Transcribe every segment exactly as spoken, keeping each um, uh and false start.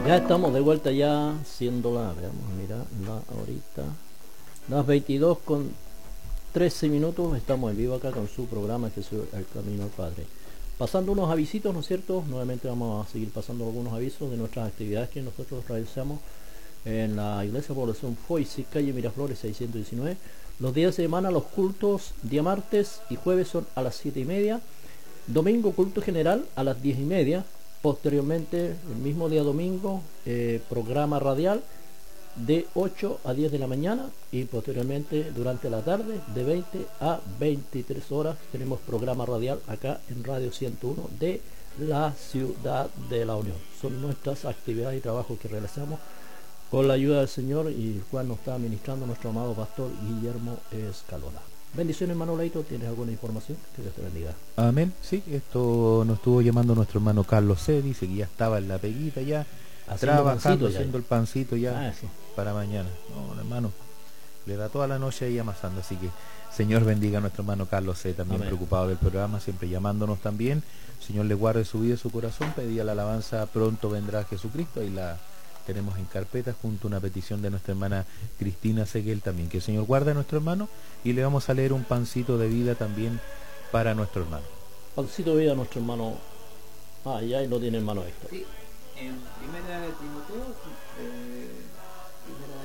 Ya estamos de vuelta ya, siendo la, veamos, mira, la ahorita, las veintidós con trece minutos, estamos en vivo acá con su programa Jesús, el Camino al Padre. Pasando unos avisitos, ¿no es cierto? Nuevamente vamos a seguir pasando algunos avisos de nuestras actividades que nosotros realizamos en la Iglesia Población Foysi, calle Miraflores seiscientos diecinueve. Los días de semana, los cultos, día martes y jueves son a las siete y media. Domingo, culto general a las diez y media. Posteriormente, el mismo día domingo, eh, programa radial de ocho a diez de la mañana, y posteriormente durante la tarde de veinte a veintitrés horas tenemos programa radial acá en Radio ciento uno de la Ciudad de la Unión. Son nuestras actividades y trabajos que realizamos con la ayuda del Señor, y el cual nos está administrando nuestro amado pastor Guillermo Escalona. Bendiciones, hermano Leito. ¿Tienes alguna información? Que Dios te bendiga. Amén. Sí, esto nos estuvo llamando nuestro hermano Carlos C. Dice que ya estaba en la peguita ya, haciendo trabajando, haciendo el pancito ya ah, sí. para mañana. No, hermano, le da toda la noche ahí amasando. Así que Señor bendiga a nuestro hermano Carlos C. También Amén. Preocupado del programa, siempre llamándonos también. Señor le guarde su vida y su corazón. Pedía la alabanza, pronto vendrá Jesucristo, y la tenemos en carpeta junto a una petición de nuestra hermana Cristina Seguel también. Que el Señor guarde a nuestro hermano, y le vamos a leer un pancito de vida también para nuestro hermano. Pancito de vida a nuestro hermano. Ah, ya lo tiene hermano Héctor. Sí, en primera de Timoteo, eh, primera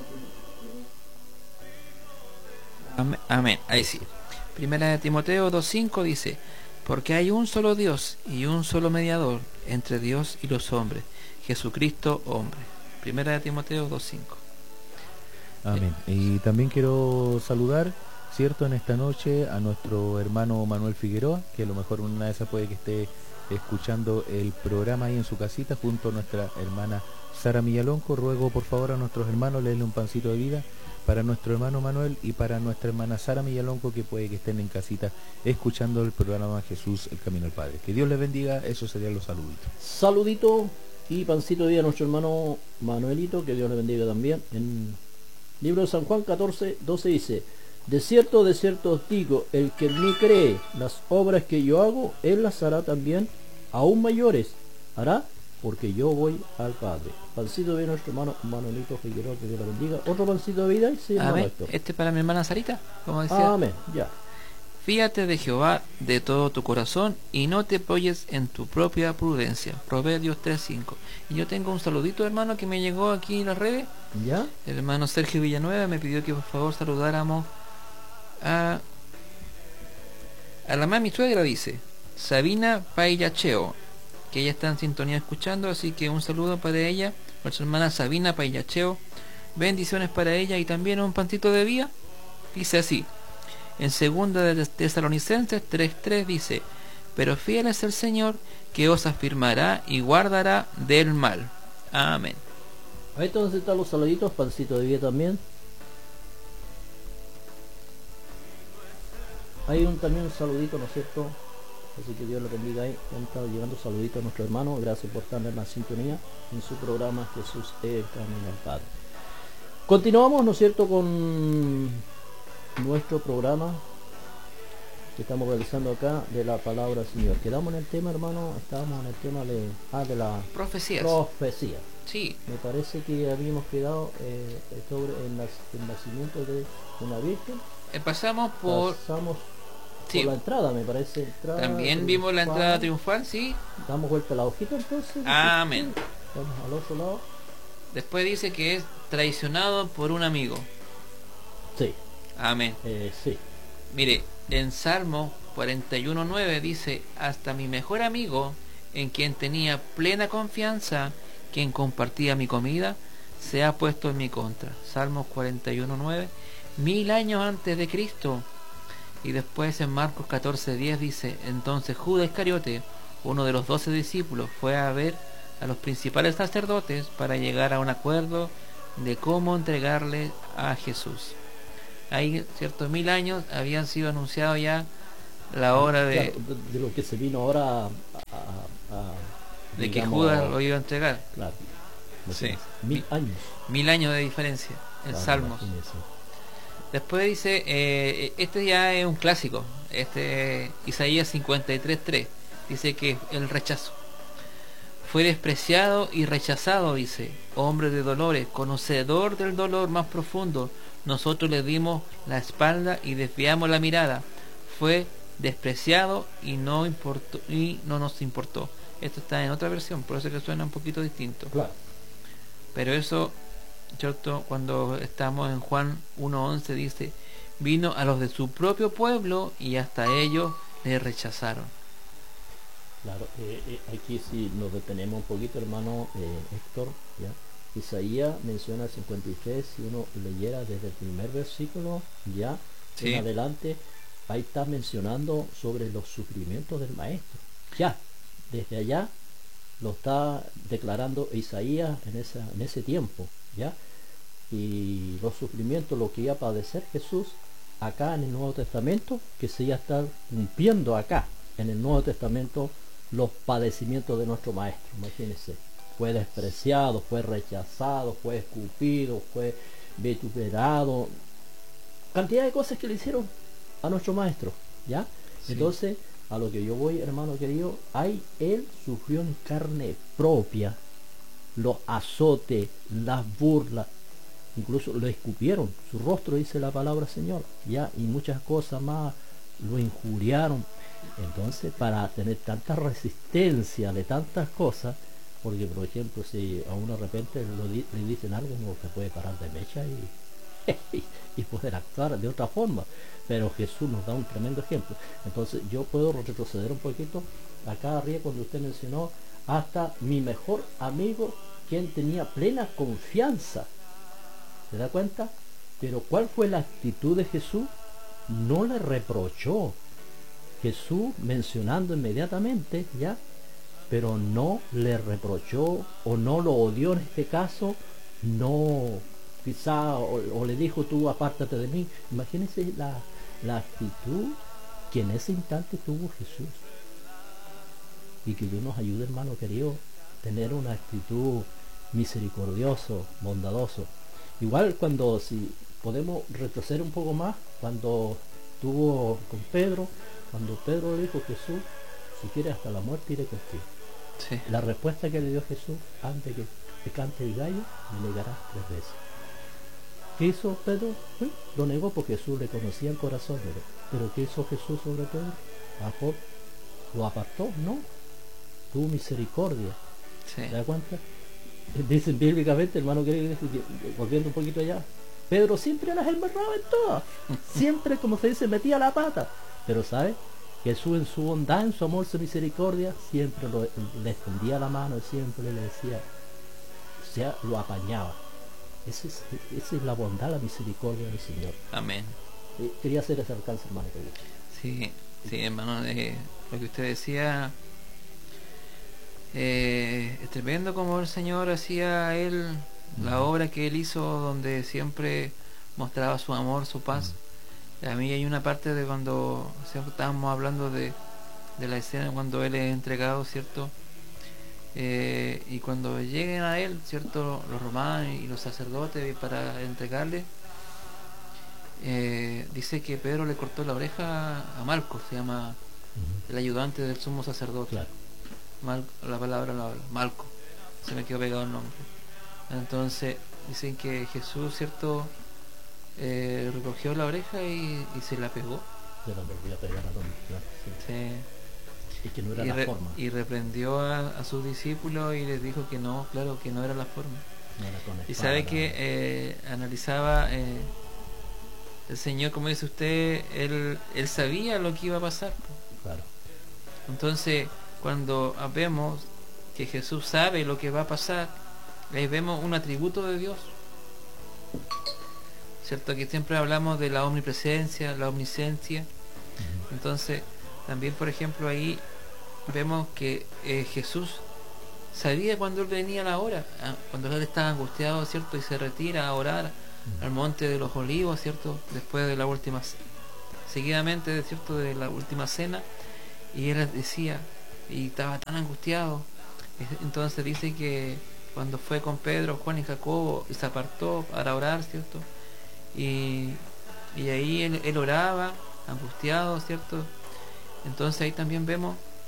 de Timoteo. Amén, amén, ahí sí. Primera de Timoteo dos cinco dice: porque hay un solo Dios y un solo mediador entre Dios y los hombres, Jesucristo hombre. Primera de Timoteo dos cinco. Amén. Y también quiero saludar, cierto, en esta noche a nuestro hermano Manuel Figueroa, que a lo mejor una de esas puede que esté escuchando el programa ahí en su casita junto a nuestra hermana Sara Millalonco. Ruego por favor a nuestros hermanos leerle un pancito de vida para nuestro hermano Manuel y para nuestra hermana Sara Millalonco, que puede que estén en casita escuchando el programa Jesús, el Camino al Padre. Que Dios les bendiga. Esos serían los saluditos. Saludito y pancito de vida a nuestro hermano Manuelito, que Dios le bendiga también. En libro de San Juan catorce doce dice: de cierto, de cierto os digo, el que en mí cree, las obras que yo hago, él las hará también, aún mayores hará, porque yo voy al Padre. Pancito de vida a nuestro hermano Manuelito Figueroa, que Dios le bendiga. Otro pancito de vida, y sí, amén. Este para mi hermana Sarita, como decía. Amén, ya. Fíate de Jehová de todo tu corazón y no te apoyes en tu propia prudencia. Proverbios tres cinco. Y yo tengo un saludito, hermano, que me llegó aquí en las redes. ¿Ya? El hermano Sergio Villanueva me pidió que por favor saludáramos a, a la mami suegra, dice Sabina Paillacheo, que ella está en sintonía escuchando, así que un saludo para ella, nuestra hermana Sabina Paillacheo. Bendiciones para ella, y también un pancito de vida. Dice así: en segunda de Tesalonicenses tres tres dice: pero fiel es el Señor, que os afirmará y guardará del mal. Amén. Ahí entonces están los saluditos, pancito de vida también. Hay un, también un saludito, ¿no es cierto? Así que Dios lo bendiga. Ahí están llegando saluditos a nuestro hermano. Gracias por estar en la sintonía en su programa Jesús el Camino al Padre. Continuamos, ¿no es cierto?, con nuestro programa que estamos realizando acá de la palabra del Señor. Quedamos en el tema, hermano, estábamos en el tema de, ah, de la profecías. Profecía. Sí. Me parece que habíamos quedado eh, sobre el, el nacimiento de una virgen. Eh, pasamos por... Pasamos sí. por la entrada, me parece. Entrada También vimos la entrada triunfal, sí. Damos vuelta a la hojita entonces. Amén. Vamos al otro lado. Después dice que es traicionado por un amigo. Sí. Amén. Eh, sí. Mire, en Salmo cuarenta y uno nueve dice: hasta mi mejor amigo, en quien tenía plena confianza, quien compartía mi comida, se ha puesto en mi contra. Salmos cuarenta y uno nueve, mil años antes de Cristo. Y después en Marcos catorce diez dice: entonces Judas Iscariote, uno de los doce discípulos, fue a ver a los principales sacerdotes para llegar a un acuerdo de cómo entregarle a Jesús. Ahí, ciertos mil años habían sido anunciados ya la hora de, claro, de, de lo que se vino ahora a, a, a de digamos, que Judas lo iba a entregar. Claro. Sí. Mil años. Mil años de diferencia en claro, Salmos. Después dice, eh, este ya es un clásico, este Isaías cincuenta y tres tres, dice que el rechazo. fue despreciado y rechazado, dice, hombre de dolores, conocedor del dolor más profundo. Nosotros le dimos la espalda y desviamos la mirada. Fue despreciado y no importó, y no nos importó. Esto está en otra versión, por eso es que suena un poquito distinto. Claro. Pero eso, ¿cierto? Cuando estamos en Juan uno once dice, vino a los de su propio pueblo y hasta ellos le rechazaron. Claro, eh, eh, aquí si nos detenemos un poquito, hermano eh, Héctor, ya. Isaías menciona el cincuenta y tres, si uno leyera desde el primer versículo, ya, sí, en adelante, ahí está mencionando sobre los sufrimientos del maestro. Ya, desde allá lo está declarando Isaías en, esa, en ese tiempo, ya. Y los sufrimientos, lo que iba a padecer Jesús acá en el Nuevo Testamento, que se iba a estar cumpliendo acá en el Nuevo Testamento, los padecimientos de nuestro maestro. Imagínense, fue despreciado, fue rechazado, fue escupido, fue vituperado, cantidad de cosas que le hicieron a nuestro maestro, ¿ya? Sí. Entonces, a lo que yo voy, hermano querido, hay él sufrió en carne propia los azotes, las burlas, incluso lo escupieron, su rostro, dice la palabra Señor, ya, y muchas cosas más, lo injuriaron. Entonces, para tener tanta resistencia de tantas cosas, porque por ejemplo, si a uno de repente lo di, le dicen algo, uno se puede parar de mecha y, y poder actuar de otra forma, pero Jesús nos da un tremendo ejemplo. Entonces yo puedo retroceder un poquito acá arriba cuando usted mencionó hasta mi mejor amigo, quien tenía plena confianza, ¿se da cuenta? Pero ¿cuál fue la actitud de Jesús? No le reprochó. Jesús mencionando inmediatamente, ya, pero no le reprochó o no lo odió en este caso, no, quizá, o, o le dijo tú apártate de mí. Imagínense la, la actitud que en ese instante tuvo Jesús. Y que Dios nos ayude, hermano querido, a tener una actitud misericordioso, bondadoso. Igual cuando, si podemos retroceder un poco más, cuando estuvo con Pedro, cuando Pedro le dijo, Jesús, si quieres hasta la muerte iré contigo. Sí. La respuesta que le dio Jesús, antes que, que cante el gallo, me negarás tres veces. ¿Qué hizo Pedro? ¿Sí? Lo negó porque Jesús le conocía el corazón. Pero, pero ¿qué hizo Jesús sobre Pedro? Bajó, lo apartó, no. Tuvo misericordia. Sí. ¿Se da cuenta? Dicen bíblicamente, hermano querido, volviendo un poquito allá, Pedro siempre las embarraba en todas. Siempre, como se dice, metía la pata. Pero ¿sabe? Jesús en su bondad, en su amor, su misericordia, siempre lo, le extendía la mano, siempre le decía, o sea, lo apañaba. Esa es, esa es la bondad, la misericordia del Señor. Amén. Eh, quería hacer ese alcance, hermano. Sí, sí, hermano, eh, lo que usted decía, eh, es tremendo como el Señor hacía él, uh-huh, la obra que él hizo, donde siempre mostraba su amor, su paz. Uh-huh. A mí hay una parte de cuando estábamos hablando de, de la escena cuando él es entregado, ¿cierto? Eh, y cuando lleguen a él, ¿cierto? Los romanos y los sacerdotes para entregarle, eh, dice que Pedro le cortó la oreja a Malco, se llama, uh-huh, el ayudante del sumo sacerdote. Claro. Mal, la palabra la habla, Malco, se me quedó pegado el nombre. Entonces dicen que Jesús, ¿cierto? Eh, recogió la oreja y, y se la pegó. Se la volvió a pegar a donde, claro, sí. Sí. Y que no era y la re, forma. Y reprendió a, a sus discípulos y les dijo que no, claro, que no era la forma. No era con espada, y sabe que eh, analizaba eh, el Señor, como dice usted, él, él sabía lo que iba a pasar. Claro. Entonces, cuando vemos que Jesús sabe lo que va a pasar, ahí vemos un atributo de Dios. ¿Cierto? Que siempre hablamos de la omnipresencia, la omnisciencia. Uh-huh. Entonces, también, por ejemplo, ahí vemos que eh, Jesús sabía cuando él venía la hora, ¿eh? Cuando él estaba angustiado, ¿cierto? Y se retira a orar uh-huh. al monte de los olivos, ¿cierto? Después de la última, seguidamente, ¿cierto? De la última cena, y él decía, y estaba tan angustiado. Entonces dice que cuando fue con Pedro, Juan y Jacobo, se apartó para orar, ¿cierto? Y, y ahí él, él oraba, angustiado, ¿cierto? Entonces ahí también vemos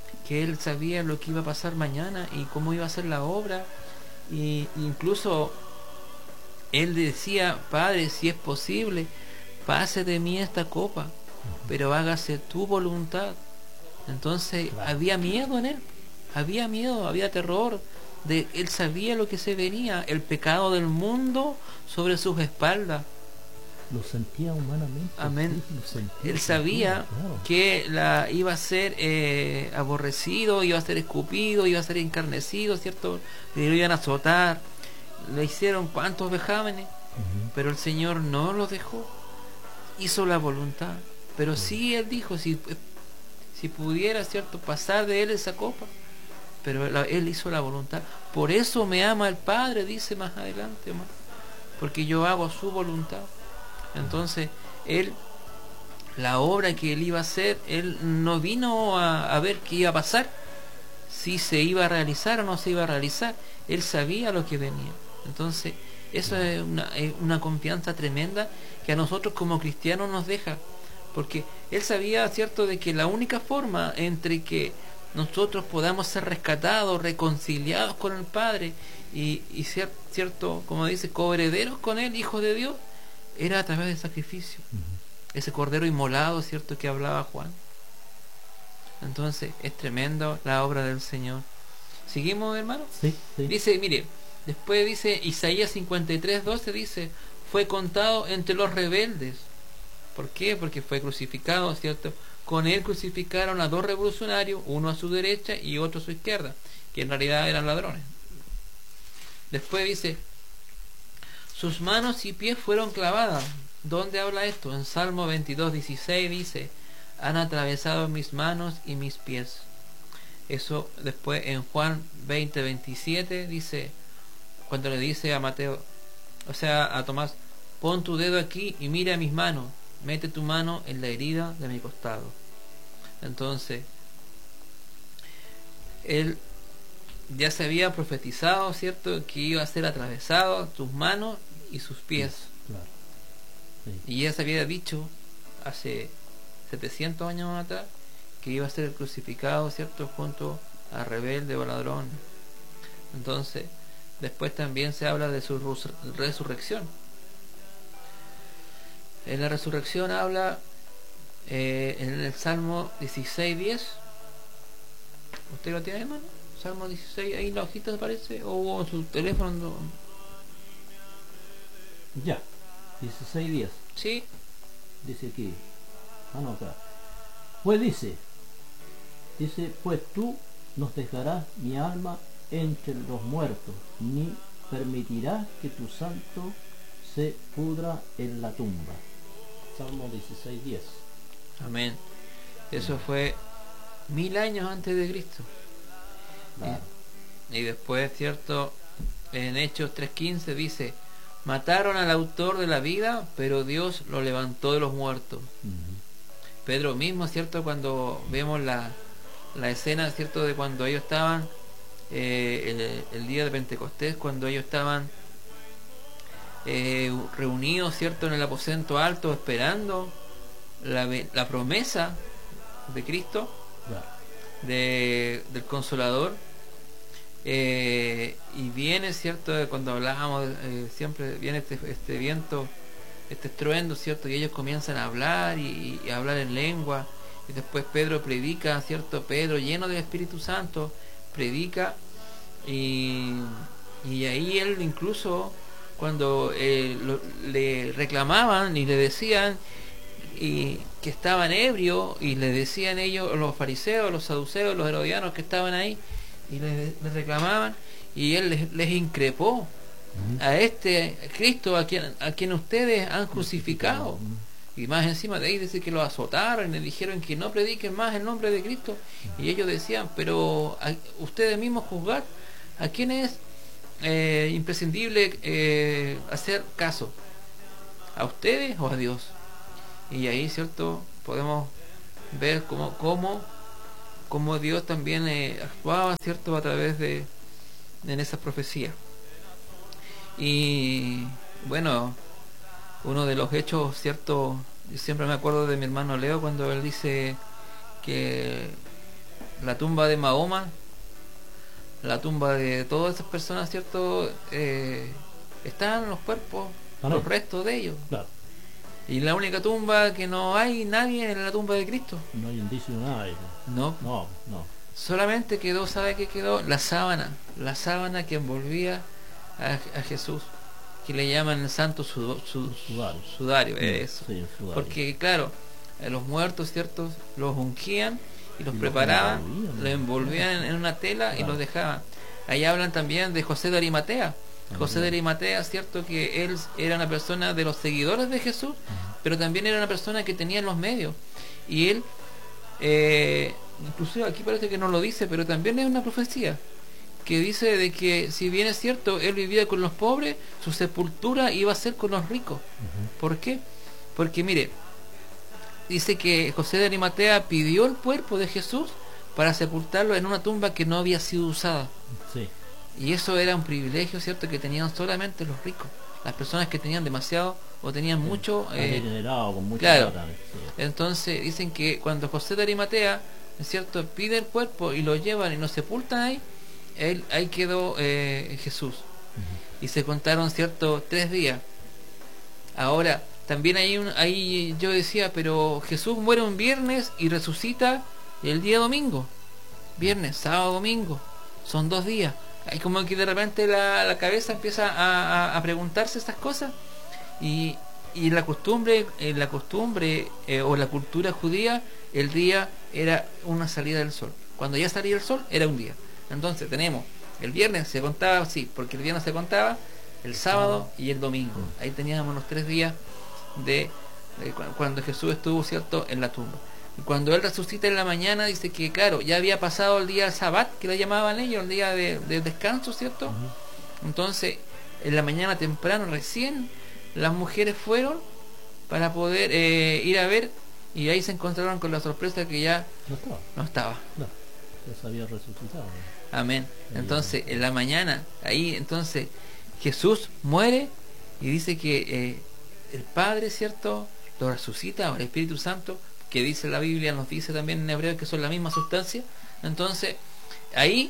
que él sabía lo que iba a pasar mañana y cómo iba a ser la obra, y incluso él decía: Padre, si es posible, pase de mí esta copa, pero hágase tu voluntad. Entonces claro, había miedo en él, había miedo, había terror. De, él sabía lo que se venía, el pecado del mundo sobre sus espaldas. Lo sentía humanamente. Amén. Sí, lo sentía, él sabía sentía, claro, que la, iba a ser eh, aborrecido, iba a ser escupido, iba a ser encarnecido, ¿cierto? Le iban a azotar, le hicieron cuantos vejámenes, uh-huh, pero el Señor no los dejó, hizo la voluntad. Pero uh-huh, sí él dijo, si, si pudiera, ¿cierto?, pasar de él esa copa, pero la, él hizo la voluntad. Por eso me ama el Padre, dice más adelante, hermano, porque yo hago su voluntad. Entonces él, la obra que él iba a hacer, él no vino a, a ver qué iba a pasar, si se iba a realizar o no se iba a realizar. Él sabía lo que venía. Entonces eso es una, es una confianza tremenda que a nosotros como cristianos nos deja, porque él sabía, cierto, de que la única forma entre que nosotros podamos ser rescatados, reconciliados con el Padre y, y ser, cierto, como dice, coherederos con él, hijos de Dios, era a través del sacrificio, uh-huh, ese cordero inmolado, cierto, que hablaba Juan. Entonces es tremendo la obra del Señor. ¿Seguimos, hermano? Sí, sí. Dice, mire, después dice Isaías cincuenta y tres, doce, dice: fue contado entre los rebeldes. ¿Por qué? Porque fue crucificado, ¿cierto? Con él crucificaron a dos revolucionarios, uno a su derecha y otro a su izquierda, que en realidad eran ladrones. Después dice: sus manos y pies fueron clavadas. ¿Dónde habla esto? En Salmo veintidós, dieciséis dice: han atravesado mis manos y mis pies. Eso después en Juan veinte, veintisiete dice, cuando le dice a Mateo, o sea a Tomás: pon tu dedo aquí y mira mis manos, mete tu mano en la herida de mi costado. Entonces él ya se había profetizado, ¿cierto?, que iba a ser atravesado sus manos y sus pies. Sí, claro. Sí. Y ya se había dicho hace setecientos años atrás que iba a ser crucificado, ¿cierto?, junto a rebelde o ladrón. Entonces después también se habla de su resurrección. En la resurrección habla eh, en el Salmo dieciséis, diez. ¿Usted lo tiene, hermano? Salmo dieciséis, ahí en la hojita aparece, o en su teléfono. Ya, dieciséis, diez. Sí. Dice aquí, anota. Pues dice, dice, pues tú nos dejarás mi alma entre los muertos, ni permitirás que tu santo se pudra en la tumba. Salmo dieciséis, diez. Amén. Eso fue mil años antes de Cristo. Claro. Y, y después, cierto, en Hechos tres quince dice: mataron al autor de la vida, pero Dios lo levantó de los muertos. Uh-huh. Pedro mismo, cierto, cuando vemos la, la escena, cierto, de cuando ellos estaban eh, el, el día de Pentecostés, cuando ellos estaban eh, reunidos, cierto, en el aposento alto, esperando la, la promesa de Cristo, claro, de, del Consolador. Eh, y viene, cierto, cuando hablábamos eh, siempre viene este, este viento, este estruendo, cierto, y ellos comienzan a hablar y, y a hablar en lengua, y después Pedro predica, cierto, Pedro lleno del Espíritu Santo predica, y, y ahí él incluso cuando eh, lo, le reclamaban y le decían y que estaban ebrios, y le decían ellos, los fariseos, los saduceos, los herodianos que estaban ahí, y les, les reclamaban, y él les, les increpó uh-huh. a este Cristo a quien, a quien ustedes han crucificado. Uh-huh. Y más encima de ahí dice que lo azotaron y le dijeron que no prediquen más el nombre de Cristo. Uh-huh. Y ellos decían, pero a, ustedes mismos juzgar a quién es eh, imprescindible eh, hacer caso, a ustedes o a Dios. Y ahí, cierto, podemos ver cómo, cómo como Dios también eh, actuaba, cierto, a través de en esas profecías. Y bueno, uno de los hechos, cierto, yo siempre me acuerdo de mi hermano Leo cuando él dice que la tumba de Mahoma, la tumba de todas esas personas, ¿cierto? Eh, están los cuerpos, ah, no. los restos de ellos. Claro. Y la única tumba que no hay nadie en la tumba de Cristo. No hay indicio de nada. No. No, no. Solamente quedó, ¿sabe qué quedó? La sábana. La sábana que envolvía a, a Jesús, que le llaman el santo sudo, su, sudario. sudario sí, eso. Sí, sudario. Porque, claro, los muertos, ¿cierto? Los ungían y los y preparaban, los envolvían, los envolvían en una tela claro. y los dejaban. Ahí hablan también de José de Arimatea. José de Arimatea, cierto que él era una persona de los seguidores de Jesús, uh-huh. pero también era una persona que tenía los medios. Y él, eh, inclusive aquí parece que no lo dice, pero también es una profecía que dice de que, si bien es cierto, él vivía con los pobres, su sepultura iba a ser con los ricos. Uh-huh. ¿Por qué? Porque mire, dice que José de Arimatea pidió el cuerpo de Jesús para sepultarlo en una tumba que no había sido usada. Sí. Y eso era un privilegio, ¿cierto?, que tenían solamente los ricos, las personas que tenían demasiado o tenían sí, mucho eh, con mucha claro. plata, sí. Entonces dicen que cuando José de Arimatea, ¿cierto?, pide el cuerpo y lo llevan y lo sepultan ahí, él, ahí quedó eh, Jesús. Uh-huh. Y se contaron, ¿cierto?, tres días. Ahora, también hay un, ahí yo decía, pero Jesús muere un viernes y resucita el día domingo. Viernes, sábado, domingo. Son dos días. Hay como que de repente la, la cabeza empieza a, a, a preguntarse estas cosas. Y, y la costumbre, eh, la costumbre eh, o la cultura judía, el día era una salida del sol. Cuando ya salía el sol, era un día. Entonces tenemos, el viernes se contaba, sí, porque el viernes se contaba, el sábado y el domingo. Ahí teníamos los tres días de, de cuando Jesús estuvo, ¿cierto?, en la tumba. Y cuando él resucita en la mañana, dice que, claro, ya había pasado el día del Sabbat, que le llamaban ellos, el día de, de descanso, ¿cierto? Uh-huh. Entonces, en la mañana temprano, recién, las mujeres fueron para poder eh, ir a ver, y ahí se encontraron con la sorpresa que ya no estaba. No estaba. No, ya se había resucitado. ¿No? Amén. Entonces, en la mañana, ahí, entonces, Jesús muere y dice que eh, el Padre, ¿cierto?, lo resucita, o el Espíritu Santo, que dice la Biblia, nos dice también en hebreo que son la misma sustancia. Entonces ahí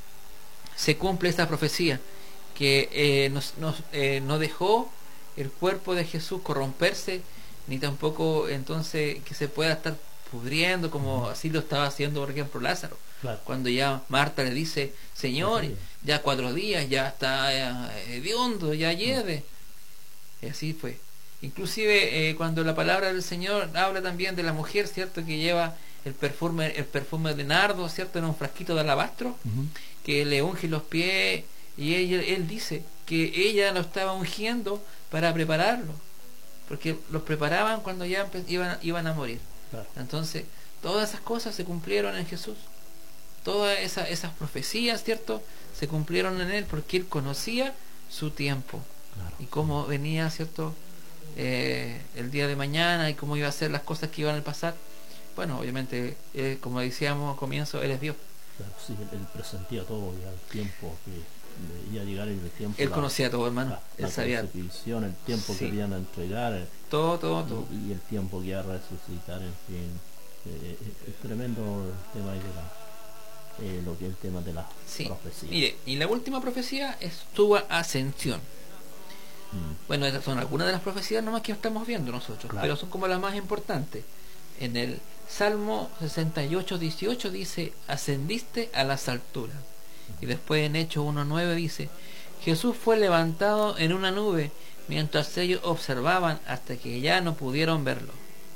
se cumple esta profecía que eh, nos, nos, eh, no dejó el cuerpo de Jesús corromperse, ni tampoco entonces que se pueda estar pudriendo como así lo estaba haciendo, por ejemplo, Lázaro. Claro. Cuando ya Marta le dice, Señor, sí, ya cuatro días, ya está eh, hediondo, ya hiede. Y así fue. Inclusive eh, cuando la palabra del Señor habla también de la mujer, ¿cierto?, que lleva el perfume el perfume de nardo, ¿cierto?, en un frasquito de alabastro, uh-huh. que le unge los pies, y ella, él dice que ella lo estaba ungiendo para prepararlo, porque los preparaban cuando ya iban, iban a morir. Claro. Entonces, todas esas cosas se cumplieron en Jesús. Todas esa, esas profecías, ¿cierto?, se cumplieron en él, porque él conocía su tiempo. Claro. Y cómo venía, ¿cierto?, Eh, el día de mañana, y cómo iba a ser las cosas que iban a pasar. Bueno, obviamente, eh, como decíamos al comienzo, él es Dios. Claro, sí, él, él presentía todo ya el tiempo que iba a llegar, el tiempo. Él la, conocía todo, hermano. La, él la sabía el tiempo sí. que iban a entregar, el, todo, todo, todo. Y, y el tiempo que iba a resucitar, en fin. Eh, eh, es tremendo el tema de la, eh, lo que es el tema de la sí. profecía. Mire, y la última profecía es su ascensión. Bueno, esas son algunas de las profecías nomás que estamos viendo nosotros, claro. pero son como las más importantes. En el Salmo sesenta y ocho, dieciocho dice, ascendiste a las alturas. Y después en Hechos uno nueve dice, Jesús fue levantado en una nube mientras ellos observaban hasta que ya no pudieron verlo.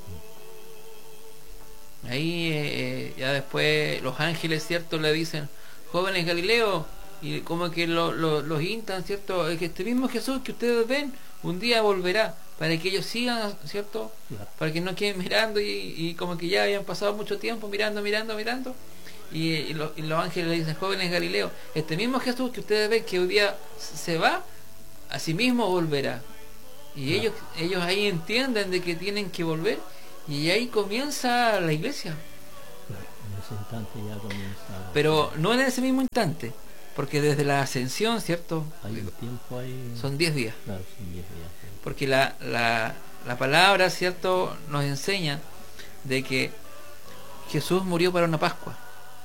Ahí eh, ya después los ángeles, ¿cierto?, le dicen, jóvenes Galileo, y como que lo, lo, los instan, ¿cierto?, que este mismo Jesús que ustedes ven un día volverá, para que ellos sigan, ¿cierto?, claro. para que no queden mirando, y, y como que ya habían pasado mucho tiempo mirando, mirando, mirando, y, y, lo, y los ángeles le dicen, jóvenes Galileo, este mismo Jesús que ustedes ven que hoy día se va, a sí mismo volverá. Y claro. ellos ellos ahí entienden de que tienen que volver, y ahí comienza la iglesia. Claro, en ese instante ya comienza. Pero no en ese mismo instante, porque desde la ascensión, ¿cierto? Hay un tiempo ahí. Son diez días. Claro, son diez días. Sí. Porque la, la, la palabra, ¿cierto?, nos enseña de que Jesús murió para una Pascua.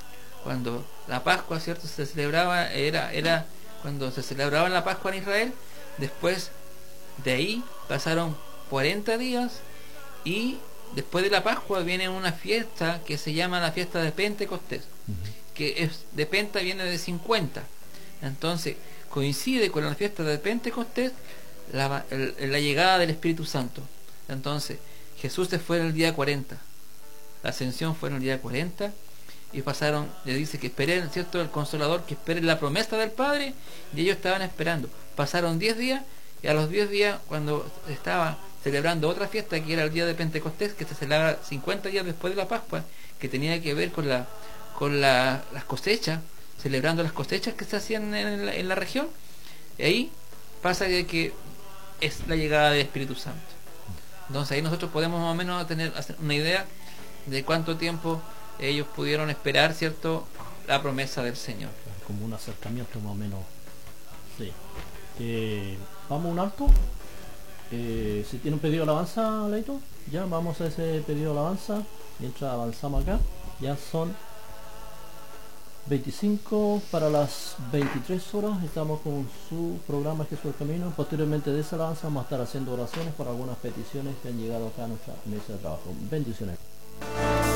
cuando la Pascua, ¿cierto?, se celebraba, era, era cuando se celebraba la Pascua en Israel. Después de ahí pasaron cuarenta días y después de la Pascua viene una fiesta que se llama la fiesta de Pentecostés, uh-huh. que es de Penta, viene de cincuenta, entonces coincide con la fiesta de Pentecostés la, el, la llegada del Espíritu Santo. Entonces Jesús se fue en el día cuarenta, la ascensión fue en el día cuarenta, y pasaron, le dice que esperen, ¿cierto?, el Consolador, que esperen la promesa del Padre, y ellos estaban esperando. Pasaron diez días, y a los diez días, cuando estaba celebrando otra fiesta, que era el día de Pentecostés, que se celebra cincuenta días después de la Pascua, que tenía que ver con la con la, las cosechas, celebrando las cosechas que se hacían en la, en la región, y ahí pasa que, que es la llegada del Espíritu Santo. Entonces ahí nosotros podemos más o menos tener hacer una idea de cuánto tiempo ellos pudieron esperar, ¿cierto?, la promesa del Señor. Como un acercamiento más o menos. Sí. Eh, vamos a un alto. Eh, si tiene un pedido de alabanza, Leito, ya vamos a ese pedido de alabanza mientras avanzamos acá. Ya son veinticinco para las veintitrés horas. Estamos con su programa Jesús el Camino. Posteriormente de esa alabanza vamos a estar haciendo oraciones por algunas peticiones que han llegado acá a nuestra mesa de trabajo. Bendiciones.